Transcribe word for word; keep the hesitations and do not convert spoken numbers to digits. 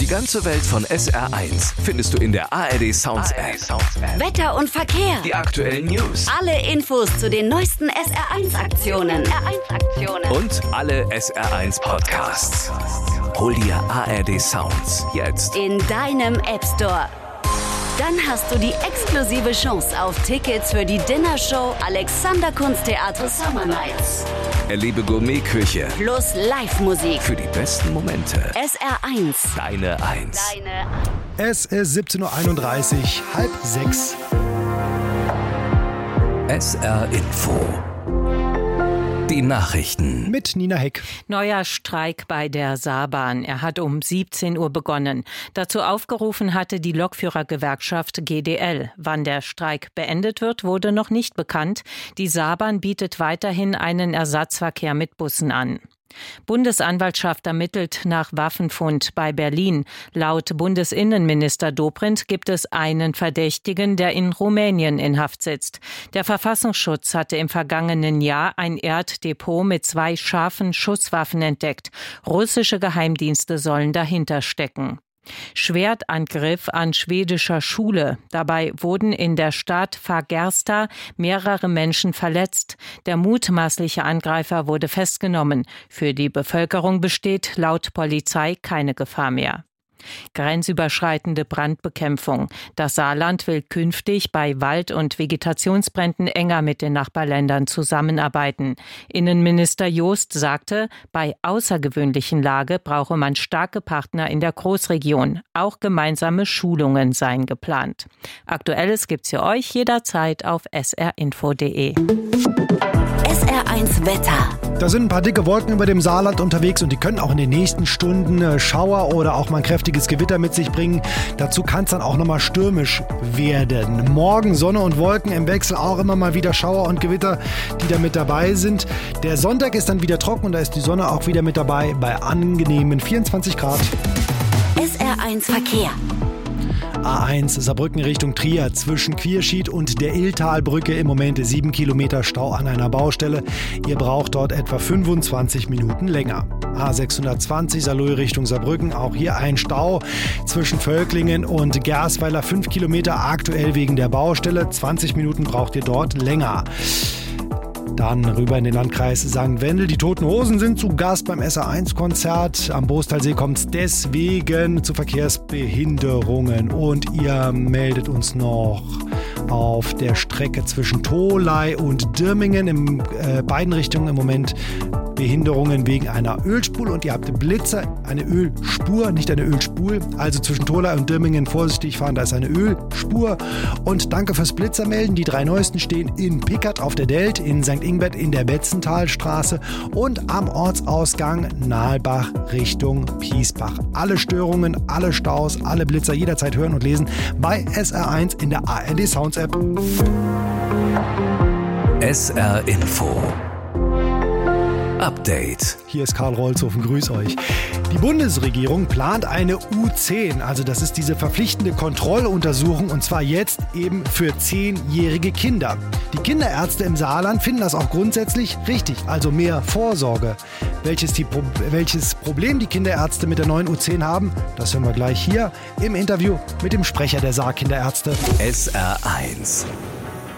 ganze Welt von S R eins findest du in der A R D Sounds App. Wetter und Verkehr. Die aktuellen News. Alle Infos zu den neuesten S R eins Aktionen. S R eins Aktionen. Und alle S R eins Podcasts. Hol dir A R D Sounds jetzt in deinem App Store. Dann hast du die exklusive Chance auf Tickets für die Dinnershow Alexander Kunsttheater Summer Nights. Erlebe Gourmetküche Plus Live-Musik. Für die besten Momente. S R eins. Deine Eins. Deine Es ist siebzehn Uhr einunddreißig, halb sechs. S R Info. Die Nachrichten. Mit Nina Heck. Neuer Streik bei der Saarbahn. Er hat um siebzehn Uhr begonnen. Dazu aufgerufen hatte die Lokführergewerkschaft G D L. Wann der Streik beendet wird, wurde noch nicht bekannt. Die Saarbahn bietet weiterhin einen Ersatzverkehr mit Bussen an. Bundesanwaltschaft ermittelt nach Waffenfund bei Berlin. Laut Bundesinnenminister Dobrindt gibt es einen Verdächtigen, der in Rumänien in Haft sitzt. Der Verfassungsschutz hatte im vergangenen Jahr ein Erddepot mit zwei scharfen Schusswaffen entdeckt. Russische Geheimdienste sollen dahinter stecken. Schwertangriff an schwedischer Schule. Dabei wurden in der Stadt Fagersta mehrere Menschen verletzt. Der mutmaßliche Angreifer wurde festgenommen. Für die Bevölkerung besteht laut Polizei keine Gefahr mehr. Grenzüberschreitende Brandbekämpfung. Das Saarland will künftig bei Wald- und Vegetationsbränden enger mit den Nachbarländern zusammenarbeiten. Innenminister Joost sagte, bei außergewöhnlichen Lage brauche man starke Partner in der Großregion. Auch gemeinsame Schulungen seien geplant. Aktuelles gibt's für euch jederzeit auf s r info punkt d e. S R eins Wetter. Da sind ein paar dicke Wolken über dem Saarland unterwegs und die können auch in den nächsten Stunden Schauer oder auch mal ein kräftiges Gewitter mit sich bringen. Dazu kann es dann auch nochmal stürmisch werden. Morgen Sonne und Wolken im Wechsel, auch immer mal wieder Schauer und Gewitter, die da mit dabei sind. Der Sonntag ist dann wieder trocken und da ist die Sonne auch wieder mit dabei bei angenehmen vierundzwanzig Grad. S R eins Verkehr. A eins Saarbrücken Richtung Trier zwischen Quierschied und der Illtalbrücke im Moment sieben Kilometer Stau an einer Baustelle. Ihr braucht dort etwa fünfundzwanzig Minuten länger. A sechshundertzwanzig Saarlouis Richtung Saarbrücken, auch hier ein Stau zwischen Völklingen und Gersweiler, fünf Kilometer aktuell wegen der Baustelle. zwanzig Minuten braucht ihr dort länger. Dann rüber in den Landkreis Sankt Wendel. Die Toten Hosen sind zu Gast beim S R eins Konzert. Am Boostalsee kommt es deswegen zu Verkehrsbehinderungen. Und ihr meldet uns noch auf der Strecke zwischen Tholey und Dirmingen in äh, beiden Richtungen im Moment Behinderungen wegen einer Ölspur. Und ihr habt Blitzer, eine Ölspur, nicht eine Ölspur. Also zwischen Tholey und Dirmingen vorsichtig fahren, da ist eine Ölspur. Und danke fürs Blitzermelden. Die drei neuesten stehen in Pickert auf der Delt, in Sankt Ingbert in der Betzenthalstraße und am Ortsausgang Nahlbach Richtung Piesbach. Alle Störungen, alle Staus, alle Blitzer jederzeit hören und lesen bei S R eins in der A R D Sounds App. S R Info. Update. Hier ist Karl Rolzhofen, grüß euch. Die Bundesregierung plant eine U zehn, also das ist diese verpflichtende Kontrolluntersuchung und zwar jetzt eben für zehnjährige Kinder. Die Kinderärzte im Saarland finden das auch grundsätzlich richtig, also mehr Vorsorge. Welches, die, welches Problem die Kinderärzte mit der neuen U zehn haben, das hören wir gleich hier im Interview mit dem Sprecher der Saar-Kinderärzte. S R eins.